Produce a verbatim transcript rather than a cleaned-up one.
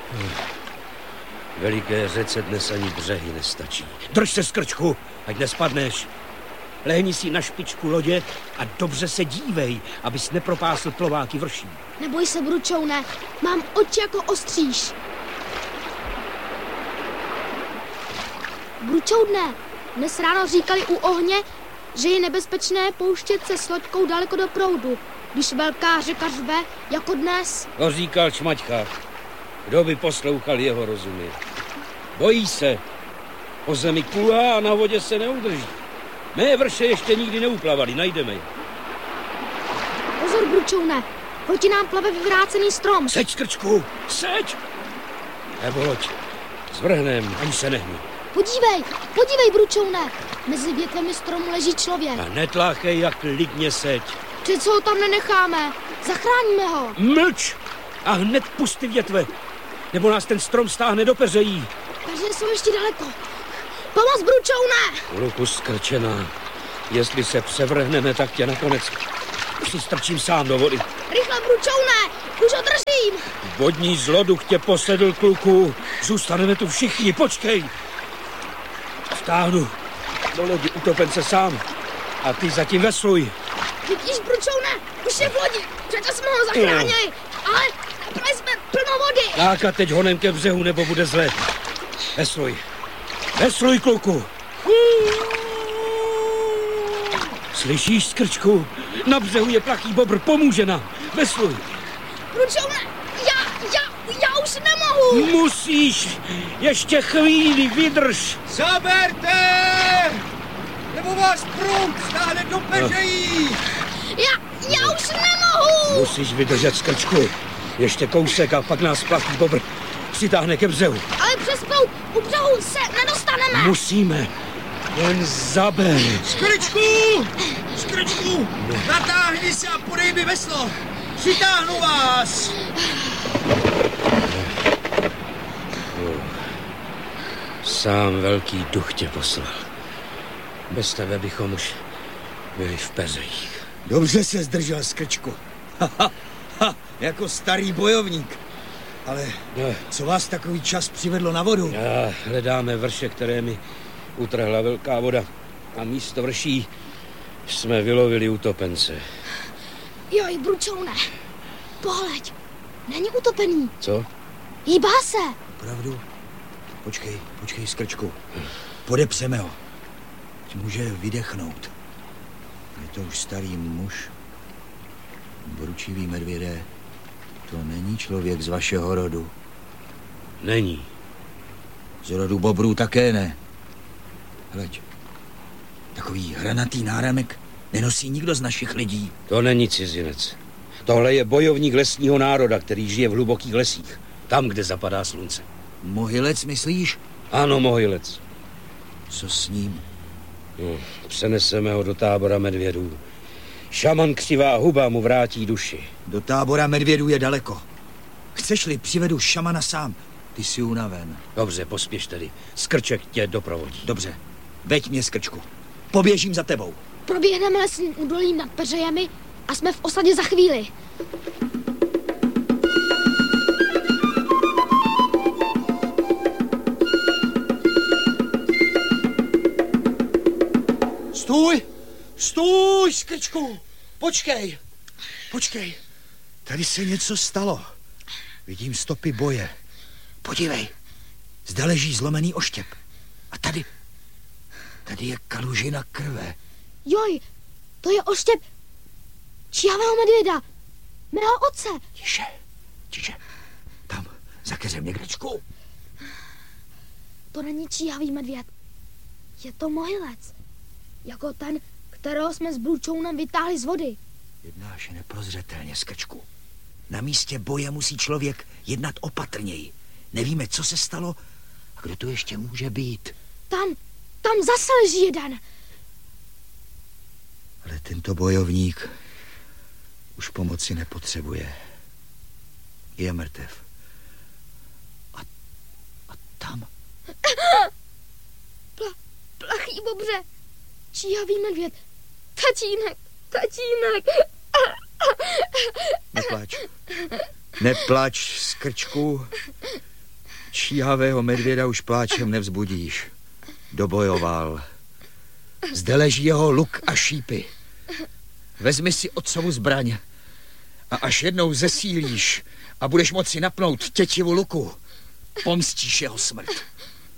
Veliké řece dnes ani břehy nestačí. Drž se, Skrčku, ať nespadneš. Lehni si na špičku lodě a dobře se dívej, abys nepropásl plováky vrší. Neboj se, Bručoune, mám oči jako ostříž. Bručoune, dnes ráno říkali u ohně, že je nebezpečné pouštět se s loďkou daleko do proudu, když velká řeka řve, jako dnes. To říkal Čmaťka. Kdo by poslouchal jeho rozumy? Bojí se. Po zemi kulhá a na vodě se neudrží. Mé vrše ještě nikdy neuplavaly, najdeme je. Pozor, Bručoune, proti nám plave vyvrácený strom. Seď, Skrčku, seď! Nebo loď, zvrhnem, ani se nehni. Podívej, podívej, Bručoune, mezi větvemi stromu leží člověk. A netláchej, jak klidně seď. Přece ho tam nenecháme, zachráníme ho. Mlč a hned pusty větve, nebo nás ten strom stáhne do peřejí. Peře jsou ještě daleko. Pomoc, Bručoune! Luku skrčená, jestli se převrhneme, tak tě nakonec přistrčím sám do vody. Rychle, Bručoune, už ho držím. Vodní zloduch tě posedl, kluku. Zůstaneme tu všichni, počkej. Vtáhnu do lodi utopence sám a ty zatím vesluj. Vidíš, Bručoune, už je v lodi. Přece jsme ho zachránili, ale teprve jsme plno vody. Tak a teď honem ke břehu, nebo bude zle. Vesluj. Vesluj, kluku. Slyšíš, Skrčku? Na břehu je plachý bobr, pomůže nám. Vesluj. Bručoune, já, já, já už nemohu. Musíš, ještě chvíli, vydrž. Zaberte! Nebo vás proud stáhne do peřejí. Já, já už nemohu. Musíš vydržet, Skrčku. Ještě kousek a pak nás plachý bobr přitáhne ke břehu. Ale přes proud u břehu se nedostaneme. Musíme. Jen zaber. Skrčku! Skrčku! Natáhni se a podej mi veslo. Přitáhnu vás. Sám velký duch tě poslal. Bez tebe bychom už byli v peřejích. Dobře se zdržel, Skrčku. Ha, ha, ha, jako starý bojovník. Ale no. Co vás takový čas přivedlo na vodu? Já hledáme vrše, které mi utrhla velká voda. A místo vrší jsme vylovili utopence. Joj, Bručoune, pohleď, není utopený. Co? Hýbá se. Opravdu? Počkej, počkej, Skrčku. Podepřeme ho. Může vydechnout. Je to už starý muž. Bručivý medvědé. To není člověk z vašeho rodu. Není. Z rodu bobrů také ne. Hleď, takový hranatý náramek nenosí nikdo z našich lidí. To není cizinec. Tohle je bojovník lesního národa, který žije v hlubokých lesích. Tam, kde zapadá slunce. Mohylec, myslíš? Ano, mohylec. Co s ním? No, přeneseme ho do tábora medvědů. Šaman Křivá huba mu vrátí duši. Do tábora medvědů je daleko. Chceš-li, přivedu šamana sám. Ty jsi unaven. Dobře, pospěš tedy. Skrček tě doprovodí. Dobře, veď mě, Skrčku. Poběžím za tebou. Proběhneme lesním údolím nad peřejemi a jsme v osadě za chvíli. Stůj! Stůj, Skrčku! Počkej! Počkej! Tady se něco stalo. Vidím stopy boje. Podívej, zde leží zlomený oštěp. A tady, tady je kalužina krve. Joj, to je oštěp číhavého medvěda, mého otce. Tiše, tiše. Tam, za keřem někdečku. To není číhavý medvěd. Je to mohylec. Jako ten, kterého jsme s Bručounem vytáhli z vody. Jednáš neprozřetelně, Skrčku. Na místě boje musí člověk jednat opatrněji. Nevíme, co se stalo a kdo tu ještě může být. Tam, tam zase leží jeden. Ale tento bojovník už pomoci nepotřebuje. Je mrtev. A, a tam? Pla, plachý bobře. Číhavý medvěd. Tatínek, tatínek. Neplač. Neplač, Skrčku. Číhavého medvěda už pláčem nevzbudíš. Dobojoval. Zde leží jeho luk a šípy. Vezmi si otcovu zbraň a až jednou zesílíš a budeš moci napnout tětivu luku, pomstíš jeho smrt.